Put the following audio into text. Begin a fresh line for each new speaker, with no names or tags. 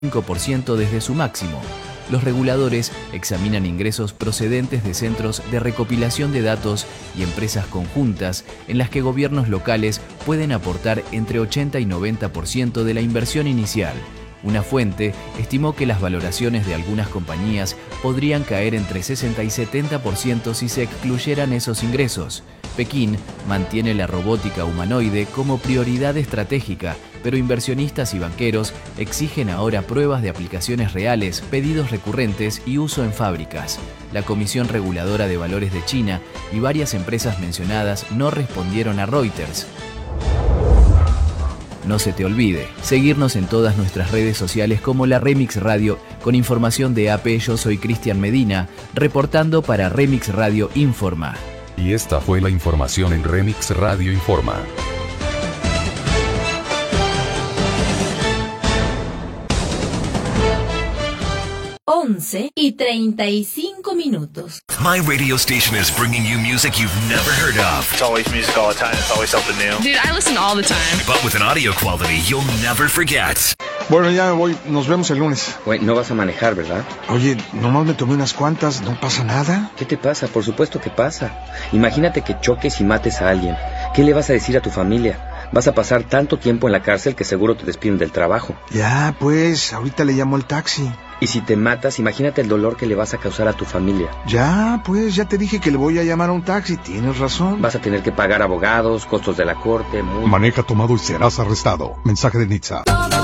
5% desde su máximo. Los reguladores examinan ingresos procedentes de centros de recopilación de datos y empresas conjuntas en las que gobiernos locales pueden aportar entre 80 y 90% de la inversión inicial. Una fuente estimó que las valoraciones de algunas compañías podrían caer entre 60 y 70% si se excluyeran esos ingresos. Pekín mantiene la robótica humanoide como prioridad estratégica, pero inversionistas y banqueros exigen ahora pruebas de aplicaciones reales, pedidos recurrentes y uso en fábricas. La Comisión Reguladora de Valores de China y varias empresas mencionadas no respondieron a Reuters. No se te olvide seguirnos en todas nuestras redes sociales como la Remix Radio con información de AP. Yo soy Cristian Medina, reportando para Remix Radio Informa.
Y esta fue la información en Remix Radio Informa.
y 35 minutos.
My radio station is bringing you music you've never heard of.
It's always music all the time. It's always something new.
Dude, I listen all the time.
But with an audio quality you'll never forget.
Bueno, ya me voy. Nos vemos el lunes.
Güey, no vas a manejar, ¿verdad?
Oye, nomás me tomé unas cuantas. ¿No pasa nada?
¿Qué te pasa? Por supuesto que pasa. Imagínate que choques y mates a alguien. ¿Qué le vas a decir a tu familia? Vas a pasar tanto tiempo en la cárcel que seguro te despiden del trabajo.
Ya, pues, ahorita le llamo al taxi.
Y si te matas, imagínate el dolor que le vas a causar a tu familia.
Ya, pues, ya te dije que le voy a llamar a un taxi. Tienes razón.
Vas a tener que pagar abogados, costos de la corte,
Maneja tomado y serás arrestado. Mensaje de Nitza.